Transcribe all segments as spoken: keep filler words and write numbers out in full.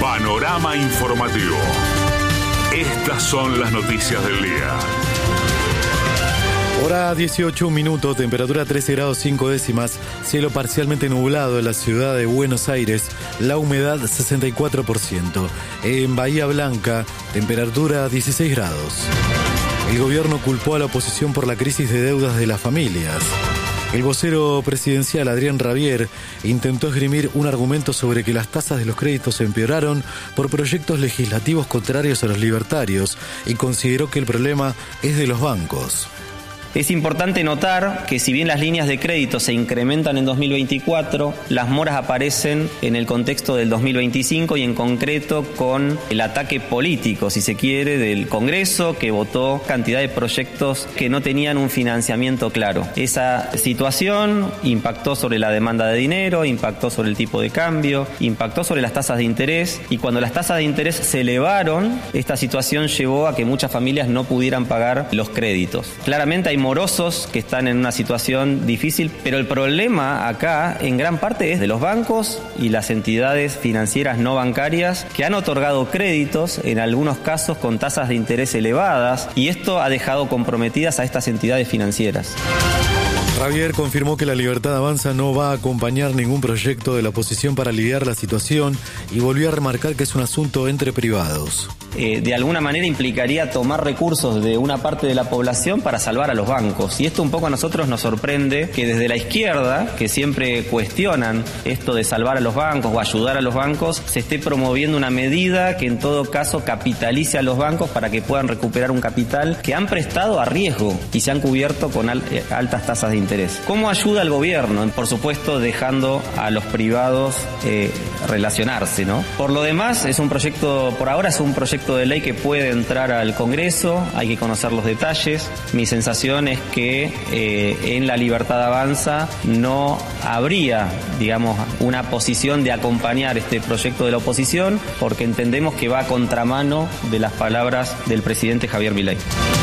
Panorama informativo. Estas son las noticias del día. Hora dieciocho minutos, temperatura trece grados cinco décimas, cielo parcialmente nublado en la ciudad de Buenos Aires, la humedad sesenta y cuatro por ciento. En Bahía Blanca, temperatura dieciséis grados. El gobierno culpó a la oposición por la crisis de deudas de las familias. El vocero presidencial Adrián Rabier intentó esgrimir un argumento sobre que las tasas de los créditos empeoraron por proyectos legislativos contrarios a los libertarios y consideró que el problema es de los bancos. Es importante notar que si bien las líneas de crédito se incrementan en dos mil veinticuatro, las moras aparecen en el contexto del dos mil veinticinco y en concreto con el ataque político, si se quiere, del Congreso, que votó cantidad de proyectos que no tenían un financiamiento claro. Esa situación impactó sobre la demanda de dinero, impactó sobre el tipo de cambio, impactó sobre las tasas de interés, y cuando las tasas de interés se elevaron, esta situación llevó a que muchas familias no pudieran pagar los créditos. Claramente hay morosos que están en una situación difícil, pero el problema acá en gran parte es de los bancos y las entidades financieras no bancarias que han otorgado créditos, en algunos casos con tasas de interés elevadas, y esto ha dejado comprometidas a estas entidades financieras. Javier confirmó que la Libertad Avanza no va a acompañar ningún proyecto de la oposición para aliviar la situación y volvió a remarcar que es un asunto entre privados. Eh, de alguna manera implicaría tomar recursos de una parte de la población para salvar a los bancos. Y esto un poco a nosotros nos sorprende que desde la izquierda, que siempre cuestionan esto de salvar a los bancos o ayudar a los bancos, se esté promoviendo una medida que en todo caso capitalice a los bancos para que puedan recuperar un capital que han prestado a riesgo y se han cubierto con al, eh, altas tasas de interés. ¿Cómo ayuda al gobierno? Por supuesto, dejando a los privados eh, relacionarse, ¿no? Por lo demás, es un proyecto, por ahora es un proyecto de ley que puede entrar al Congreso, hay que conocer los detalles. Mi sensación es que eh, en la Libertad Avanza no habría, digamos, una posición de acompañar este proyecto de la oposición, porque entendemos que va a contramano de las palabras del presidente Javier Milei.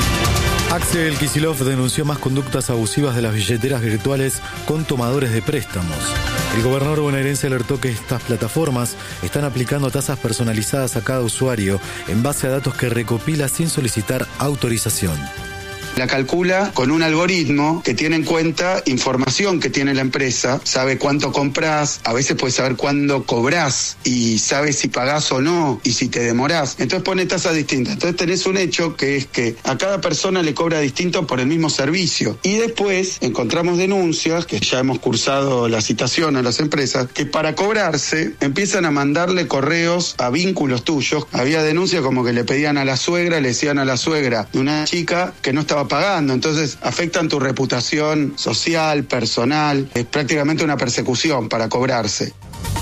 Axel Kicillof denunció más conductas abusivas de las billeteras virtuales con tomadores de préstamos. El gobernador bonaerense alertó que estas plataformas están aplicando tasas personalizadas a cada usuario en base a datos que recopila sin solicitar autorización. La calcula con un algoritmo que tiene en cuenta información que tiene la empresa, sabe cuánto compras, a veces puede saber cuándo cobrás y sabe si pagás o no y si te demorás. Entonces pone tasas distintas. Entonces tenés un hecho que es que a cada persona le cobra distinto por el mismo servicio. Y después encontramos denuncias, que ya hemos cursado la citación a las empresas, que para cobrarse empiezan a mandarle correos a vínculos tuyos. Había denuncias como que le pedían a la suegra, le decían a la suegra de una chica que no estaba pagando, entonces afectan tu reputación social, personal, es prácticamente una persecución para cobrarse.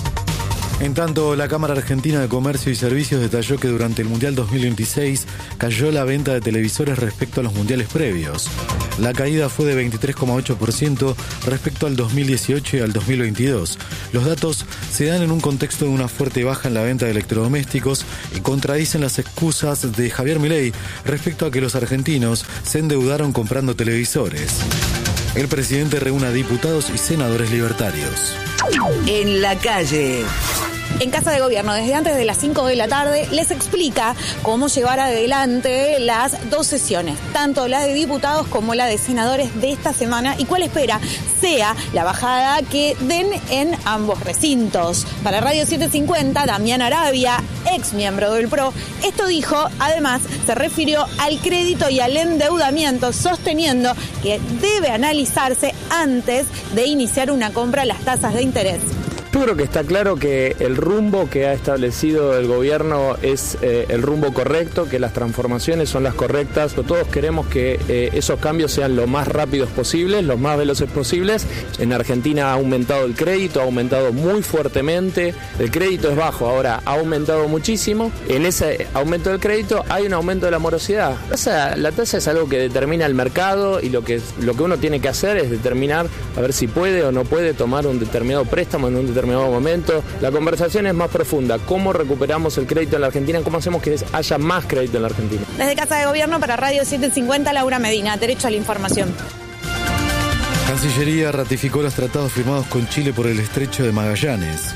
En tanto, la Cámara Argentina de Comercio y Servicios detalló que durante el Mundial dos mil veintiséis cayó la venta de televisores respecto a los mundiales previos. La caída fue de veintitrés coma ocho por ciento respecto al dos mil dieciocho y al dos mil veintidós. Los datos se dan en un contexto de una fuerte baja en la venta de electrodomésticos y contradicen las excusas de Javier Milei respecto a que los argentinos se endeudaron comprando televisores. El presidente reúne a diputados y senadores libertarios. En la calle. En Casa de Gobierno, desde antes de las cinco de la tarde, les explica cómo llevar adelante las dos sesiones, tanto la de diputados como la de senadores de esta semana, y cuál espera sea la bajada que den en ambos recintos. Para Radio setecientos cincuenta, Damián Arabia, ex miembro del P R O, esto dijo. Además, se refirió al crédito y al endeudamiento, sosteniendo que debe analizarse antes de iniciar una compra las tasas de interés. Yo creo que está claro que el rumbo que ha establecido el gobierno es eh, el rumbo correcto, que las transformaciones son las correctas. Todos queremos que eh, esos cambios sean lo más rápidos posibles, los más veloces posibles. En Argentina ha aumentado el crédito, ha aumentado muy fuertemente. El crédito es bajo, ahora ha aumentado muchísimo. En ese aumento del crédito hay un aumento de la morosidad. La tasa, la tasa es algo que determina el mercado, y lo que, lo que uno tiene que hacer es determinar a ver si puede o no puede tomar un determinado préstamo en un determinado determinado momento. La conversación es más profunda. ¿Cómo recuperamos el crédito en la Argentina? ¿Cómo hacemos que haya más crédito en la Argentina? Desde Casa de Gobierno para Radio setecientos cincuenta, Laura Medina, derecho a la información. Cancillería ratificó los tratados firmados con Chile por el Estrecho de Magallanes.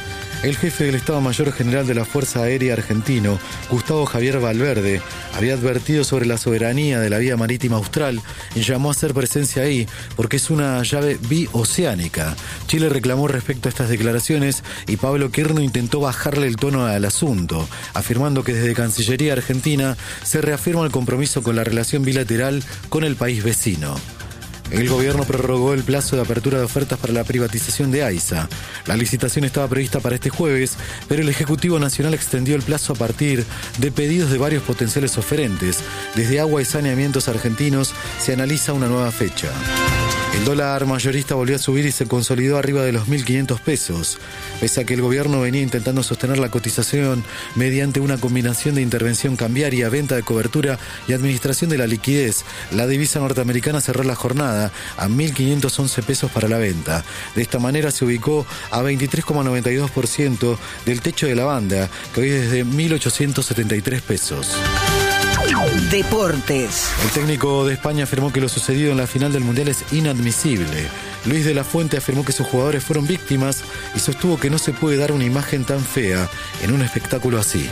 El jefe del Estado Mayor General de la Fuerza Aérea argentino, Gustavo Javier Valverde, había advertido sobre la soberanía de la vía marítima austral y llamó a hacer presencia ahí porque es una llave bioceánica. Chile reclamó respecto a estas declaraciones y Pablo Quirno intentó bajarle el tono al asunto, afirmando que desde Cancillería Argentina se reafirma el compromiso con la relación bilateral con el país vecino. El gobierno prorrogó el plazo de apertura de ofertas para la privatización de AISA. La licitación estaba prevista para este jueves, pero el Ejecutivo Nacional extendió el plazo a partir de pedidos de varios potenciales oferentes. Desde Agua y Saneamientos Argentinos se analiza una nueva fecha. El dólar mayorista volvió a subir y se consolidó arriba de los mil quinientos pesos. Pese a que el gobierno venía intentando sostener la cotización mediante una combinación de intervención cambiaria, venta de cobertura y administración de la liquidez, la divisa norteamericana cerró la jornada a mil quinientos once pesos para la venta. De esta manera se ubicó a veintitrés coma noventa y dos por ciento del techo de la banda, que hoy es de mil ochocientos setenta y tres pesos. Deportes. El técnico de España afirmó que lo sucedido en la final del Mundial es inadmisible. Luis de la Fuente afirmó que sus jugadores fueron víctimas y sostuvo que no se puede dar una imagen tan fea en un espectáculo así.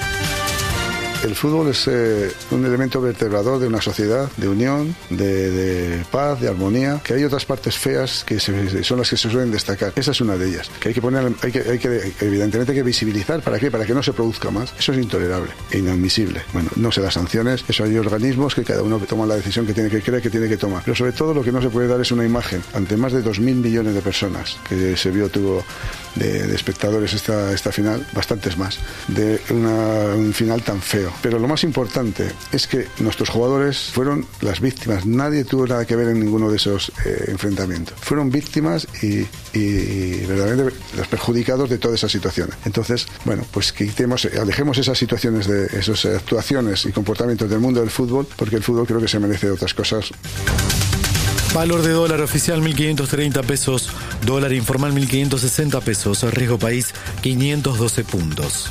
El fútbol es eh, un elemento vertebrador de una sociedad, de unión, de, de paz, de armonía, que hay otras partes feas que se, son las que se suelen destacar. Esa es una de ellas, que hay que poner, hay que, hay que evidentemente hay que visibilizar. ¿Para qué? Para que no se produzca más. Eso es intolerable e inadmisible. Bueno, no se da sanciones, eso hay organismos que cada uno toma la decisión que tiene que creer que tiene que tomar. Pero sobre todo lo que no se puede dar es una imagen ante más de dos mil millones de personas que se vio, tuvo de, de espectadores esta, esta final, bastantes más, de una, un final tan feo. Pero lo más importante es que nuestros jugadores fueron las víctimas. Nadie tuvo nada que ver en ninguno de esos eh, enfrentamientos. Fueron víctimas y, y, y verdaderamente los perjudicados de todas esas situaciones. Entonces, bueno, pues quitemos, alejemos esas situaciones, de esas actuaciones y comportamientos del mundo del fútbol, porque el fútbol creo que se merece otras cosas. Valor de dólar oficial mil quinientos treinta pesos, dólar informal mil quinientos sesenta pesos, riesgo país quinientos doce puntos.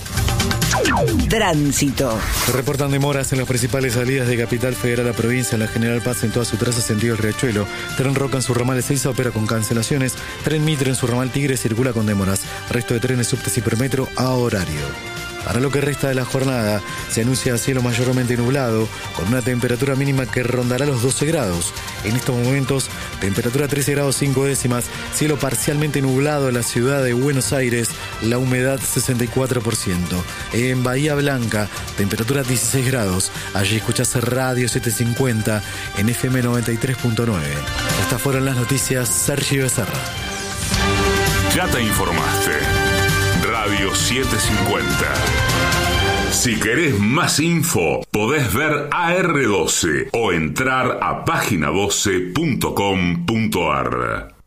Tránsito. Se reportan demoras en las principales salidas de Capital Federal a provincia. En la General Paz en toda su traza sentido el Riachuelo. Tren Roca en su ramal Ezeiza opera con cancelaciones. Tren Mitre en su ramal Tigre circula con demoras. Resto de trenes subtes y Permetro a horario. Para lo que resta de la jornada, se anuncia cielo mayormente nublado, con una temperatura mínima que rondará los doce grados. En estos momentos, temperatura trece grados cinco décimas, cielo parcialmente nublado en la ciudad de Buenos Aires, la humedad sesenta y cuatro por ciento. En Bahía Blanca, temperatura dieciséis grados. Allí escuchás Radio setecientos cincuenta en F M noventa y tres punto nueve. Estas fueron las noticias. Sergio Becerra. Ya te informaste. Radio setecientos cincuenta. Si querés más info, podés ver A R doce o entrar a página doce punto com punto ar.